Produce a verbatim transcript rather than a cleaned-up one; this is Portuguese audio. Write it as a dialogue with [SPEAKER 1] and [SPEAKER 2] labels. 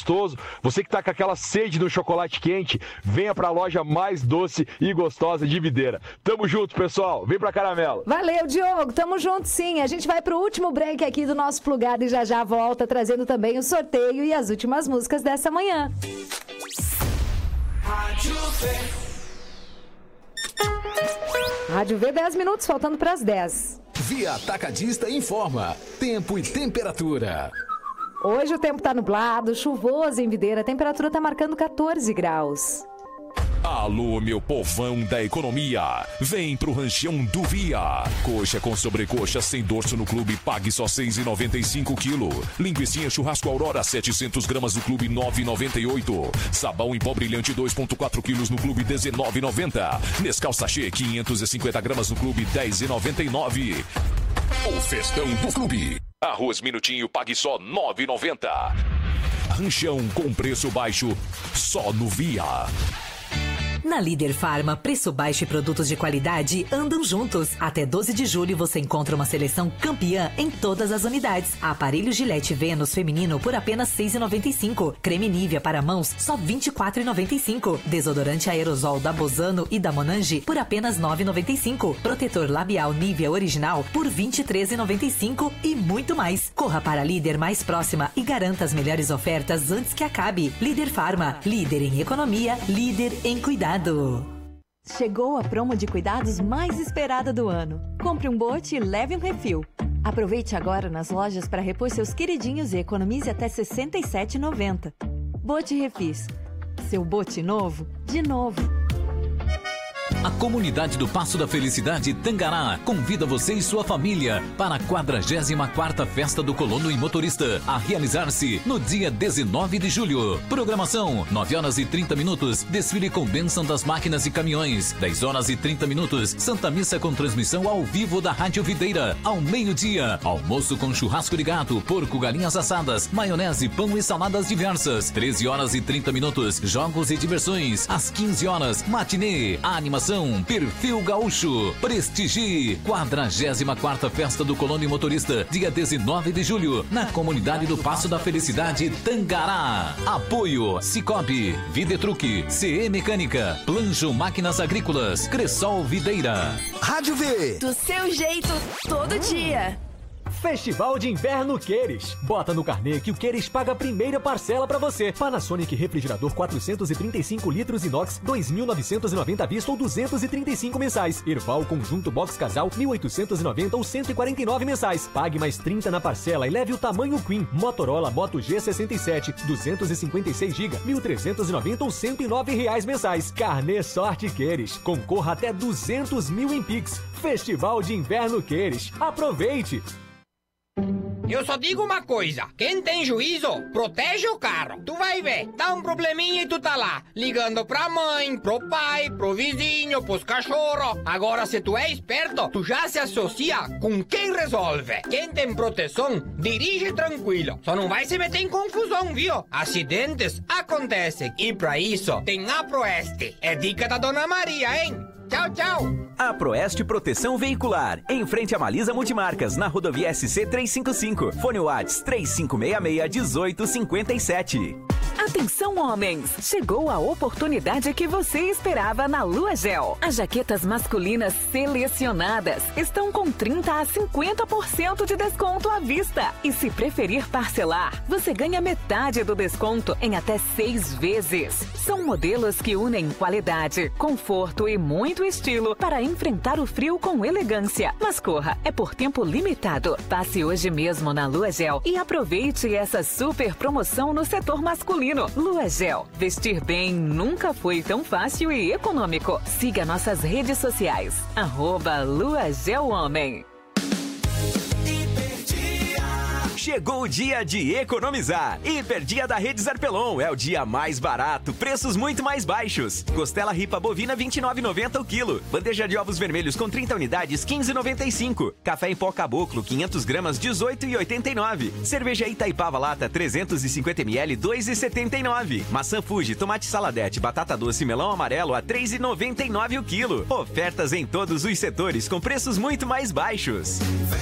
[SPEAKER 1] gostoso. Você que tá com aquela sede no chocolate quente, venha pra loja mais doce e gostosa de Videira. Tamo junto, pessoal. Vem pra Caramelo.
[SPEAKER 2] Valeu, Diogo. Tamo junto, sim. A gente vai pro último break aqui do nosso Plugado e já já volta, trazendo também o sorteio e as últimas músicas dessa manhã.
[SPEAKER 3] Rádio V.
[SPEAKER 2] Rádio V, dez minutos, faltando pras dez.
[SPEAKER 4] Via Atacadista informa. Tempo e temperatura.
[SPEAKER 2] Hoje o tempo tá nublado, chuvoso em Videira. A temperatura tá marcando catorze graus.
[SPEAKER 5] Alô, meu povão da economia, vem pro ranchão do Via. Coxa com sobrecoxa sem dorso no clube, pague só seis reais e noventa e cinco quilo. Linguicinha churrasco Aurora, setecentos gramas no clube, nove reais e noventa e oito. Sabão em pó brilhante, dois vírgula quatro quilos no clube, dezenove reais e noventa. Nescau sachê, quinhentos e cinquenta gramas no clube, dez reais e noventa e nove. O festão do clube. Arroz minutinho, pague só nove reais e noventa. Ranchão com preço baixo, só no Via.
[SPEAKER 6] Na Líder Farma, preço baixo e produtos de qualidade andam juntos. Até doze de julho você encontra uma seleção campeã em todas as unidades. Aparelho Gillette Venus feminino por apenas seis reais e noventa e cinco. Creme Nivea para mãos só vinte e quatro reais e noventa e cinco. Desodorante aerosol da Bozano e da Monange por apenas nove reais e noventa e cinco. Protetor labial Nivea original por vinte e três reais e noventa e cinco e muito mais. Corra para a Líder mais próxima e garanta as melhores ofertas antes que acabe. Líder Farma, líder em economia, líder em cuidado.
[SPEAKER 7] Chegou a promo de cuidados mais esperada do ano. Compre um bote e leve um refil. Aproveite agora nas lojas para repor seus queridinhos e economize até sessenta e sete reais e noventa centavos. Bote Refis. Seu bote novo, de novo.
[SPEAKER 8] A comunidade do Passo da Felicidade Tangará convida você e sua família para a quadragésima quarta Festa do Colono e Motorista, a realizar-se no dia dezenove de julho. Programação, nove horas e trinta minutos, desfile com bênção das máquinas e caminhões. dez horas e trinta minutos, Santa Missa com transmissão ao vivo da Rádio Videira. Ao meio-dia, almoço com churrasco de gato, porco, galinhas assadas, maionese, pão e saladas diversas. treze horas e trinta minutos, jogos e diversões. Às quinze horas, matinê, animação. Perfil Gaúcho. Prestigie. quadragésima quarta Festa do Colono e Motorista, dia dezenove de julho, na comunidade do Passo da Felicidade Tangará. Apoio Cicobi, Videtruque, C E Mecânica, Planjo Máquinas Agrícolas, Cressol Videira.
[SPEAKER 9] Rádio V.
[SPEAKER 10] Do seu jeito, todo dia.
[SPEAKER 11] Festival de Inverno Queires. Bota no carnê que o Queires paga a primeira parcela pra você. Panasonic refrigerador quatrocentos e trinta e cinco litros inox, dois mil novecentos e noventa à vista ou duzentos e trinta e cinco mensais. Erval conjunto box casal, mil oitocentos e noventa ou cento e quarenta e nove mensais. Pague mais trinta na parcela e leve o tamanho Queen. Motorola Moto G sessenta e sete, duzentos e cinquenta e seis gigabytes, mil trezentos e noventa ou cento e nove reais mensais. Carnê Sorte Queires. Concorra até duzentos mil em Pix. Festival de Inverno Queires. Aproveite!
[SPEAKER 12] Eu só digo uma coisa, quem tem juízo, protege o carro. Tu vai ver, dá um probleminha e tu tá lá, ligando pra mãe, pro pai, pro vizinho, pros cachorros. Agora, se tu é esperto, tu já se associa com quem resolve. Quem tem proteção, dirige tranquilo. Só não vai se meter em confusão, viu? Acidentes acontecem. E pra isso, tem a Proeste. É dica da Dona Maria, hein? Tchau, tchau!
[SPEAKER 13] A Proeste Proteção Veicular, em frente a Malisa Multimarcas, na rodovia S C trezentos e cinquenta e cinco. Fone Whats três cinco seis seis, dezoito cinquenta e sete.
[SPEAKER 14] Atenção, homens! Chegou a oportunidade que você esperava na Lua Gel. As jaquetas masculinas selecionadas estão com trinta a cinquenta por cento de desconto à vista. E se preferir parcelar, você ganha metade do desconto em até seis vezes. São modelos que unem qualidade, conforto e muito estilo para enfrentar o frio com elegância. Mas corra, é por tempo limitado. Passe hoje mesmo na Lua Gel e aproveite essa super promoção no setor masculino. Lua Gel. Vestir bem nunca foi tão fácil e econômico. Siga nossas redes sociais. Arroba Lua Gel Homem.
[SPEAKER 13] Chegou o dia de economizar. Hiperdia da Rede Zarpelon é o dia mais barato, preços muito mais baixos. Costela ripa bovina vinte e nove reais e noventa centavos o quilo. Bandeja de ovos vermelhos com trinta unidades quinze reais e noventa e cinco centavos. Café em pó Caboclo quinhentas gramas dezoito reais e oitenta e nove centavos. Cerveja Itaipava lata trezentos e cinquenta mililitros dois reais e setenta e nove centavos. Maçã Fuji, tomate saladete, batata doce, melão amarelo a três reais e noventa e nove centavos o quilo. Ofertas em todos os setores com preços muito mais baixos.